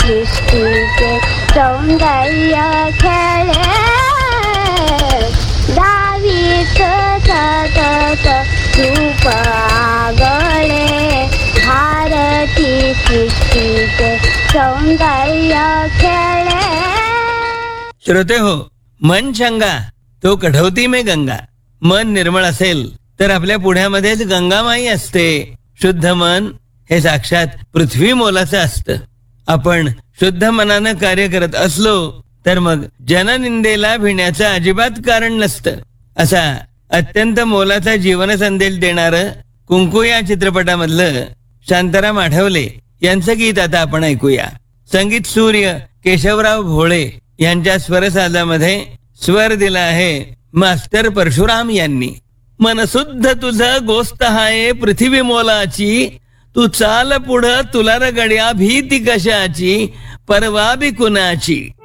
सृष्टीचे सौंदर्य खेळे दावीच सतत रूप आगळे भारती सृष्टीचे सौंदर्य खेळे. श्रोते हो, मन चंगा तो कढवती में गंगा. मन निर्मळ असेल तर आपल्या पुढ्यामध्येच गंगामाई असते. शुद्ध मन हे साक्षात पृथ्वी मोलाचं असतं. आपण शुद्ध मनानं कार्य करत असलो तर मग जननिंदेला भिण्याचं अजिबात कारण नसतं. असा अत्यंत मोलाचा जीवन संदेश देणारं कुंकू या चित्रपटामधलं शांताराम आठवले यांचं गीत आता आपण ऐकूया. संगीत सूर्य केशवराव भोळे यांच्या स्वरसाजामध्ये स्वर दिला आहे मास्टर परशुराम यांनी. मनसुद्ध तुझं गोष्ट हाय पृथ्वी मोलाची, तू चाल पुढं तुला र गड्या भीती कशाची, परवा बी कुणाची.